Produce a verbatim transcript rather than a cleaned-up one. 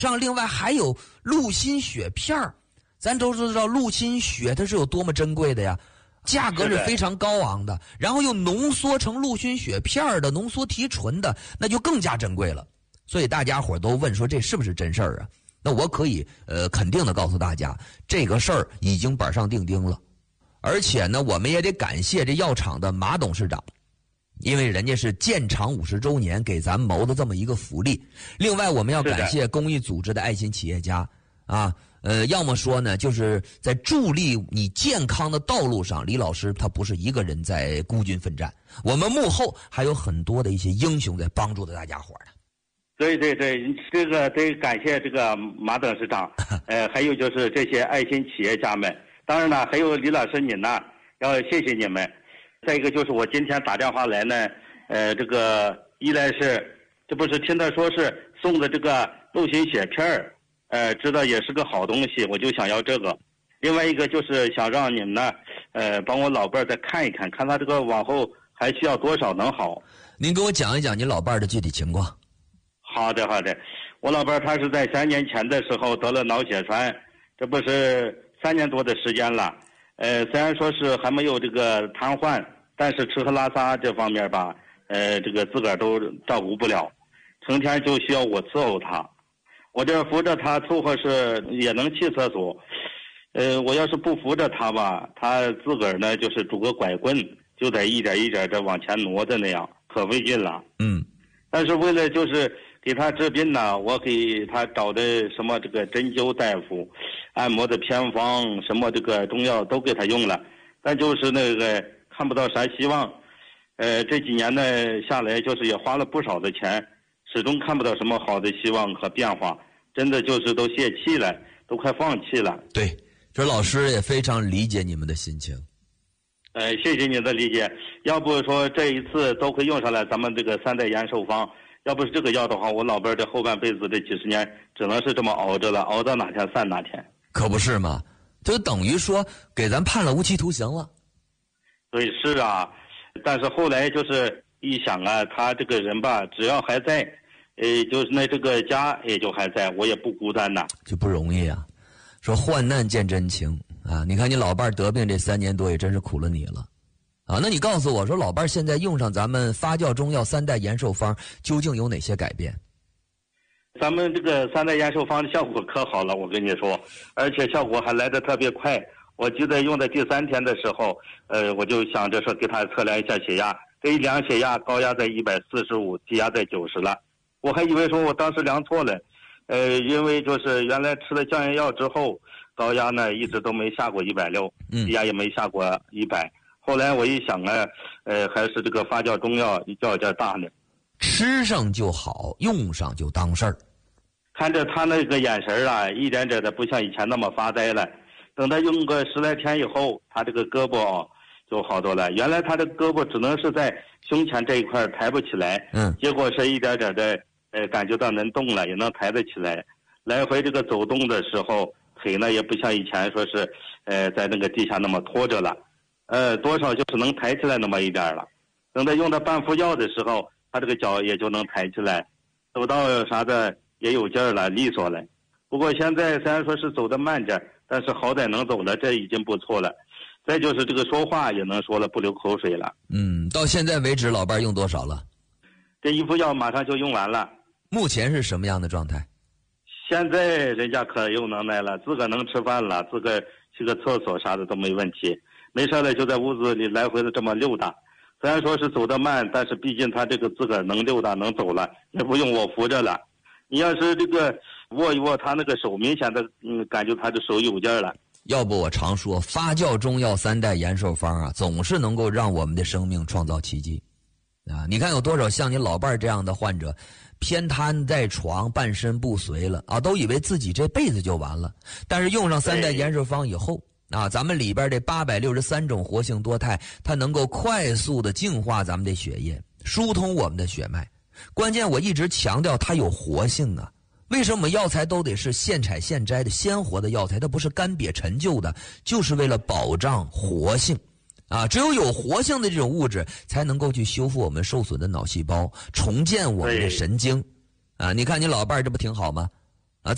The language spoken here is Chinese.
这样另外还有鹿心血片儿，咱都知道鹿心血它是有多么珍贵的呀，价格是非常高昂的，然后又浓缩成鹿心血片儿的，浓缩提纯的，那就更加珍贵了。所以大家伙都问说这是不是真事儿啊？那我可以呃肯定的告诉大家，这个事儿已经板上钉钉了。而且呢，我们也得感谢这药厂的马董事长，因为人家是建厂五十周年给咱谋的这么一个福利。另外我们要感谢公益组织的爱心企业家啊，呃，要么说呢，就是在助力你健康的道路上，李老师他不是一个人在孤军奋战，我们幕后还有很多的一些英雄在帮助着大家伙呢。 对对对，这个得感谢这个马董事长，呃，还有就是这些爱心企业家们，当然了，还有李老师您呢，要谢谢你们。再一个就是我今天打电话来呢，呃，这个一来是这不是听他说是送的这个鹿心血片儿，呃，知道也是个好东西，我就想要这个。另外一个就是想让你们呢，呃，帮我老伴儿再看一看，看他这个往后还需要多少能好。 您给我讲一讲您老伴儿的具体情况。 好的好的，我老伴儿他是在三年前的时候得了脑血栓，这不是三年多的时间了。呃，虽然说是还没有这个瘫痪，但是吃喝拉撒这方面吧，呃，这个自个儿都照顾不了，成天就需要我伺候他。我这扶着他凑合是也能去厕所，呃，我要是不扶着他吧，他自个儿呢就是拄个拐棍，就得一点一点的往前挪的那样，可费劲了。 嗯， 但是为了就是给他治病呢，我给他找的什么这个针灸大夫、按摩的偏方、什么这个中药都给他用了，但就是那个看不到啥希望。呃，这几年呢下来，就是也花了不少的钱，始终看不到什么好的希望和变化，真的就是都泄气了，都快放弃了。 对，这老师也非常理解你们的心情。 呃，谢谢您的理解。要不说这一次都会用上来咱们这个三代延寿方。要不是这个药的话，我老伴儿这后半辈子这几十年只能是这么熬着了，熬到哪天散哪天。 可不是嘛，就等于说给咱判了无期徒刑了。 对，是啊，但是后来就是一想啊，他这个人吧，只要还在，呃，就是那这个家也就还在，我也不孤单呐， 就不容易啊。说患难见真情啊，你看你老伴儿得病这三年多，也真是苦了你了。啊，那你告诉我说，老伴儿现在用上咱们发酵中药三代延寿方，究竟有哪些改变？ 咱们这个三代延寿方的效果可好了，我跟你说，而且效果还来得特别快。我记得用的第三天的时候，呃，我就想着说给他测量一下血压，这一量血压高压在一百四十五，低压在九十了。我还以为说我当时量错了，呃，因为就是原来吃了降压药之后，高压呢一直都没下过一百六，低压也没下过一百。后来我一想啊，呃，还是这个发酵中药一较劲大呢。 吃上就好，用上就当事儿。 看着他那个眼神啊，一点点的不像以前那么发呆了。等他用个十来天以后，他这个胳膊、哦、就好多了。原来他的胳膊只能是在胸前这一块抬不起来， 嗯， 结果是一点点的，呃，感觉到能动了，也能抬得起来。来回这个走动的时候，腿呢也不像以前说是，呃，在那个地下那么拖着了。呃，多少就是能抬起来那么一点了。等他用到半副药的时候，他这个脚也就能抬起来，走到啥的也有劲儿了，利索了。不过现在虽然说是走得慢点，但是好歹能走了，这已经不错了。再就是这个说话也能说了，不流口水了。 嗯，到现在为止，老伴儿用多少了？ 这一副药马上就用完了。 目前是什么样的状态？ 现在人家可有能耐了，自个儿能吃饭了，自个儿去个厕所啥的都没问题。没事了就在屋子里来回的这么溜达，虽然说是走得慢，但是毕竟他这个自个儿能溜达能走了，也不用我扶着了。你要是这个握一握他那个手，明显的嗯感觉他的手有劲儿了。 要不我常说发酵中药三代延寿方啊，总是能够让我们的生命创造奇迹啊！你看有多少像你老伴儿这样的患者，偏瘫在床，半身不遂了啊，都以为自己这辈子就完了，但是用上三代延寿方以后啊，咱们里边这八百六十三种活性多肽，它能够快速的净化咱们的血液，疏通我们的血脉。关键我一直强调它有活性啊。为什么药材都得是现采现摘的鲜活的药材？它不是干瘪陈旧的，就是为了保障活性啊！只有有活性的这种物质，才能够去修复我们受损的脑细胞，重建我们的神经啊！你看你老伴儿这不挺好吗？